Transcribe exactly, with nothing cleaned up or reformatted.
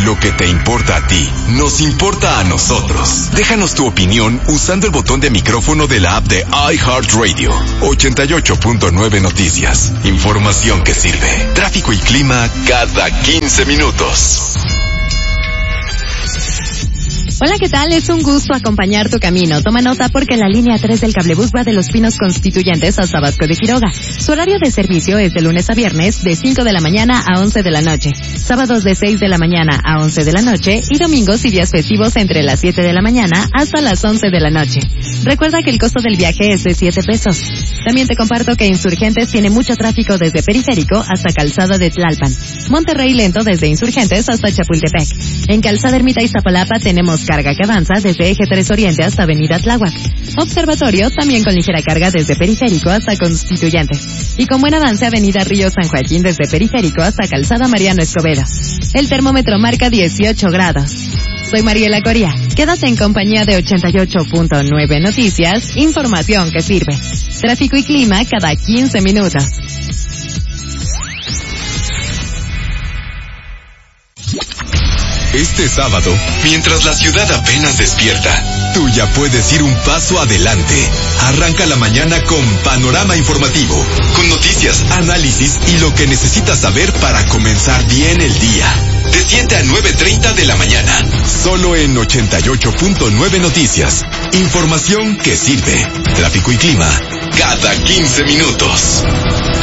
Lo que te importa a ti, nos importa a nosotros. Déjanos tu opinión usando el botón de micrófono de la app de iHeartRadio. ochenta y ocho punto nueve Noticias. Información que sirve. Tráfico y clima cada quince minutos. Hola, ¿qué tal? Es un gusto acompañar tu camino. Toma nota porque la línea tres del cablebús va de Los Pinos Constituyentes hasta Vasco de Quiroga. Su horario de servicio es de lunes a viernes de cinco de la mañana a once de la noche, sábados de seis de la mañana a once de la noche y domingos y días festivos entre las siete de la mañana hasta las once de la noche. Recuerda que el costo del viaje es de siete pesos. También te comparto que Insurgentes tiene mucho tráfico desde Periférico hasta Calzada de Tlalpan. Monterrey lento desde Insurgentes hasta Chapultepec. En Calzada Ermita Iztapalapa tenemos carga que avanza desde Eje tres Oriente hasta Avenida Tláhuac. Observatorio también con ligera carga desde Periférico hasta Constituyentes. Y con buen avance Avenida Río San Joaquín desde Periférico hasta Calzada Mariano Escobedo. El termómetro marca dieciocho grados. Soy Mariela Coria. Quédate en compañía de ochenta y ocho punto nueve Noticias, información que sirve. Tráfico y clima cada quince minutos. Este sábado, mientras la ciudad apenas despierta, tú ya puedes ir un paso adelante. Arranca la mañana con Panorama Informativo, con noticias, análisis y lo que necesitas saber para comenzar bien el día. De siete a nueve treinta de la mañana, solo en ochenta y ocho punto nueve Noticias. Información que sirve. Tráfico y clima cada quince minutos.